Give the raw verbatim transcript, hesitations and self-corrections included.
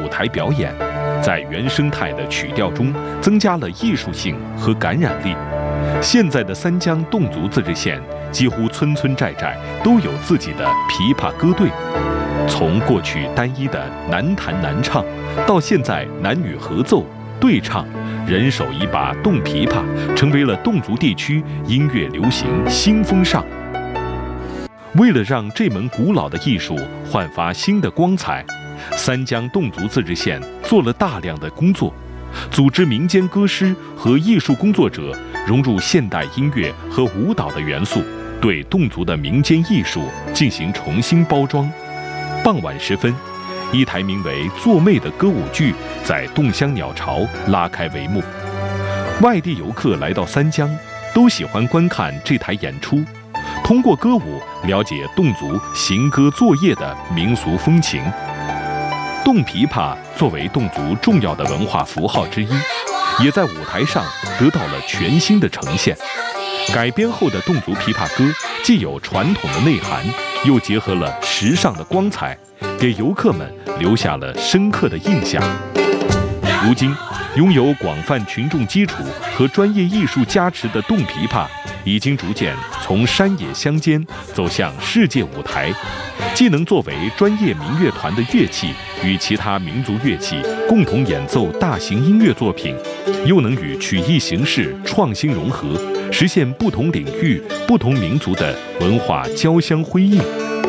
舞台表演，在原生态的曲调中增加了艺术性和感染力。现在的三江侗族自治县几乎村村寨寨都有自己的琵琶歌队，从过去单一的男弹男唱，到现在男女合奏、对唱，人手一把侗琵琶，成为了侗族地区音乐流行新风尚。为了让这门古老的艺术焕发新的光彩，三江侗族自治县做了大量的工作，组织民间歌师和艺术工作者融入现代音乐和舞蹈的元素，对侗族的民间艺术进行重新包装。傍晚时分，一台名为《做妹》的歌舞剧在侗乡鸟巢拉开帷幕。外地游客来到三江，都喜欢观看这台演出，通过歌舞了解侗族行歌作业的民俗风情。侗琵琶作为侗族重要的文化符号之一，也在舞台上得到了全新的呈现。改编后的侗族琵琶歌既有传统的内涵，又结合了时尚的光彩，给游客们留下了深刻的印象。如今，拥有广泛群众基础和专业艺术加持的侗琵琶，已经逐渐从山野乡间走向世界舞台，既能作为专业民乐团的乐器，与其他民族乐器共同演奏大型音乐作品，又能与曲艺形式创新融合，实现不同领域、不同民族的文化交相辉映。